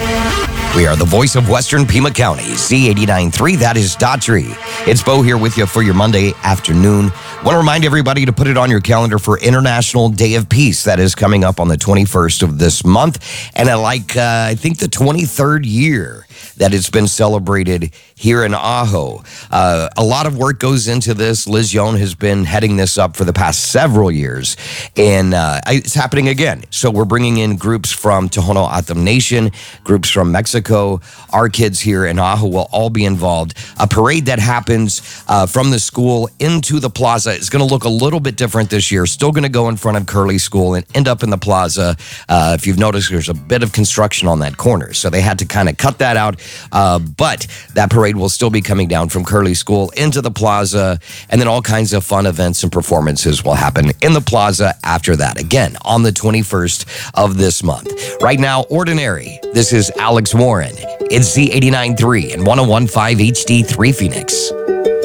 We are the voice of Western Pima County, Z89.3, that is Daughtry. It's Bo here with you for your Monday afternoon. Want to remind everybody to put it on your calendar for International Day of Peace. That is coming up on the 21st of this month. And I think the 23rd year that it's been celebrated here in Ajo. A lot of work goes into this. Liz Yohn has been heading this up for the past several years, and it's happening again. So we're bringing in groups from Tohono O'odham Nation, groups from Mexico. Our kids here in Ajo will all be involved. A parade that happens from the school into the plaza is going to look a little bit different this year. Still going to go in front of Curley School and end up in the plaza. If you've noticed, there's a bit of construction on that corner, so they had to kind of cut that out. But that parade will still be coming down from Curley School into the plaza, and then all kinds of fun events and performances will happen in the plaza after that, again, on the 21st of this month. Right now, Ordinary. This is Alex Warren. It's Z89.3 and 101.5 HD3 Phoenix.